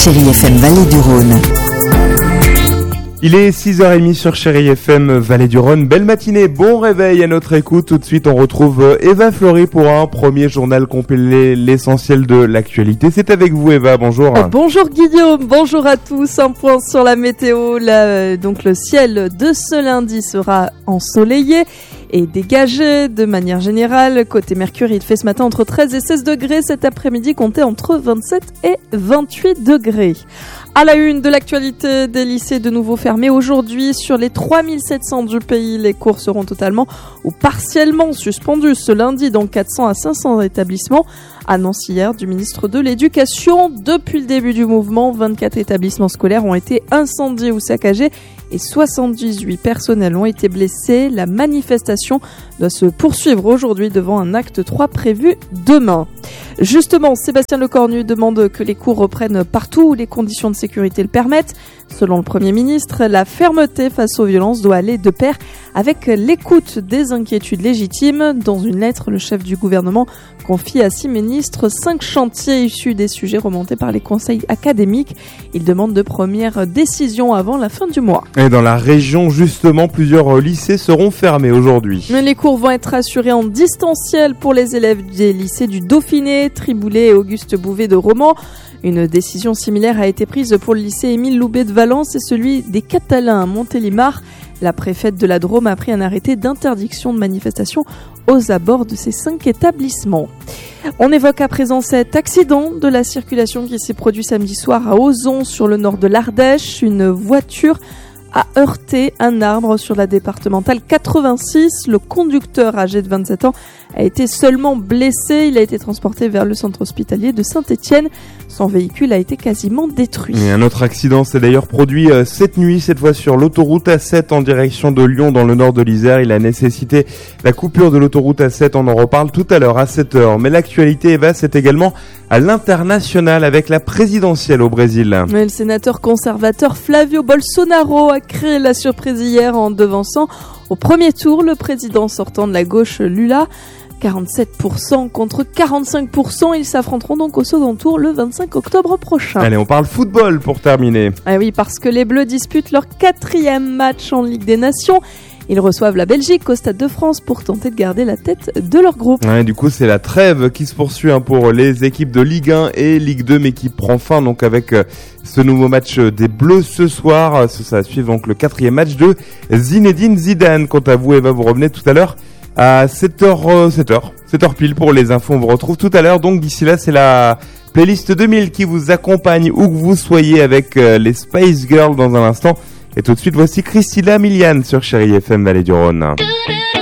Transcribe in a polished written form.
Chérie FM Vallée du Rhône. Il est 6h30 sur Chérie FM Vallée du Rhône. Belle matinée, bon réveil à notre écoute. Tout de suite, on retrouve Eva Fleury pour un premier journal complet, l'essentiel de l'actualité. C'est avec vous, Eva, bonjour. Bonjour Guillaume, bonjour à tous. Un point sur la météo. Donc le ciel de ce lundi sera ensoleillé et dégagé de manière générale. Côté Mercure, il fait ce matin entre 13 et 16 degrés. Cet après-midi, comptez entre 27 et 28 degrés. À la une de l'actualité, des lycées de nouveau fermés aujourd'hui. Sur les 3700 du pays, les cours seront totalement ou partiellement suspendus ce lundi dans 400 à 500 établissements. Annonce hier du ministre de l'Éducation. Depuis le début du mouvement, 24 établissements scolaires ont été incendiés ou saccagés et 78 personnels ont été blessés. La manifestation doit se poursuivre aujourd'hui devant un acte 3 prévu demain. Justement, Sébastien Lecornu demande que les cours reprennent partout où les conditions de sécurité le permettent. Selon le Premier ministre, la fermeté face aux violences doit aller de pair avec l'écoute des inquiétudes légitimes. Dans une lettre, le chef du gouvernement confie à 6 ministres 5 chantiers issus des sujets remontés par les conseils académiques. Il demande de premières décisions avant la fin du mois. Et dans la région, justement, plusieurs lycées seront fermés aujourd'hui. Les cours vont être assurés en distanciel pour les élèves des lycées du Dauphiné, Triboulet et Auguste Bouvet de Romans. Une décision similaire a été prise pour le lycée Émile Loubet de Valence et celui des Catalins à Montélimar. La préfète de la Drôme a pris un arrêté d'interdiction de manifestation aux abords de ces 5 établissements. On évoque à présent cet accident de la circulation qui s'est produit samedi soir à Ozon sur le nord de l'Ardèche. Une voiture a heurté un arbre sur la départementale 86. Le conducteur âgé de 27 ans a été seulement blessé. Il a été transporté vers le centre hospitalier de Saint-Étienne. Son véhicule a été quasiment détruit. Et un autre accident s'est d'ailleurs produit cette nuit, cette fois sur l'autoroute A7 en direction de Lyon dans le nord de l'Isère. Il a nécessité la coupure de l'autoroute A7. On en reparle tout à l'heure à 7h. Mais l'actualité, Eva, c'est également à l'international avec la présidentielle au Brésil. Mais le sénateur conservateur Flavio Bolsonaro a créé la surprise hier en devançant au premier tour le président sortant de la gauche Lula. 47% contre 45%. Ils s'affronteront donc au second tour le 25 octobre prochain. Allez, on parle football pour terminer. Ah oui, parce que les Bleus disputent leur 4e match en Ligue des Nations. Ils reçoivent la Belgique au Stade de France pour tenter de garder la tête de leur groupe. Ouais, du coup, c'est la trêve qui se poursuit pour les équipes de Ligue 1 et Ligue 2, mais qui prend fin donc avec ce nouveau match des Bleus ce soir. Ça va suivre donc le 4e match de Zinedine Zidane. Quant à vous, Eva, vous revenez tout à l'heure à 7h pile pour les infos. On vous retrouve tout à l'heure. Donc d'ici là, c'est la playlist 2000 qui vous accompagne où que vous soyez avec les Spice Girls dans un instant. Et tout de suite, voici Christina Milian sur Chérie FM Vallée du Rhône.